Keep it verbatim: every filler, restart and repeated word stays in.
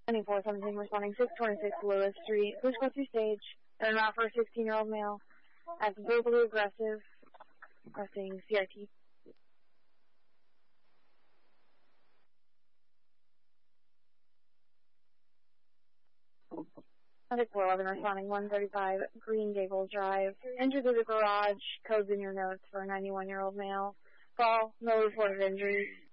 twenty-four seventeen responding six twenty-six Lewis Street. Please go through stage. And out for a sixteen-year-old male. As verbally aggressive. Requesting C R T. four eleven responding one thirty-five Green Gables Drive. Enter through the garage. Codes in your notes for a ninety-one-year-old male. Fall. No reported injuries.